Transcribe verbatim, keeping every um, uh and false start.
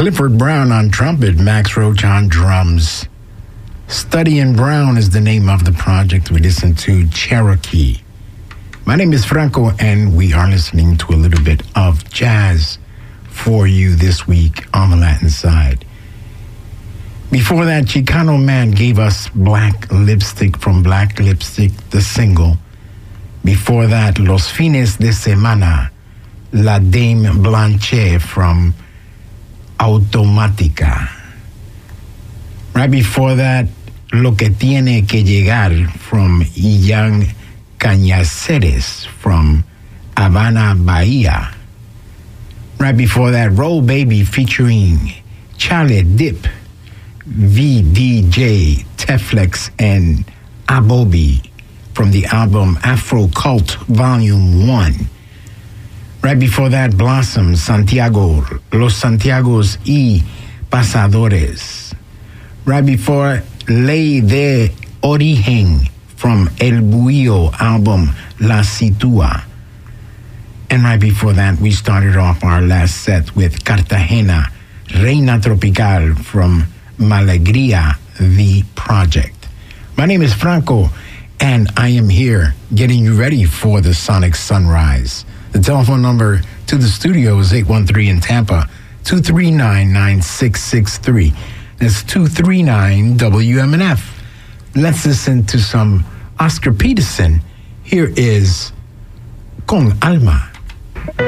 Clifford Brown on trumpet, Max Roach on drums. Study in Brown is the name of the project. We listen to Cherokee. My name is Franco, and we are listening to a little bit of jazz for you this week on the Latin side. Before that, Chicano Man gave us Black Lipstick from Black Lipstick, the single. Before that, Los Fines de Semana, La Dame Blanche from Automática. Right before that, Lo que tiene que llegar from Young Cañaceres from Havana, Bahia. Right before that, Roll Baby featuring Charlie Dip, V D J, Teflex, and Abobi from the album Afro Cult Volume one. Right before that, Blossom, Santiago, Los Santiagos y Pasadores. Right before, Ley de Origen from El Buillo album La Situa. And right before that, we started off our last set with Cartagena, Reina Tropical from Malegria, the project. My name is Franco, and I am here getting you ready for the Sonic Sunrise. The telephone number to the studio is eight one three in Tampa, two three nine, nine six six three. That's two three nine W M N F. Let's listen to some Oscar Peterson. Here is Con Alma.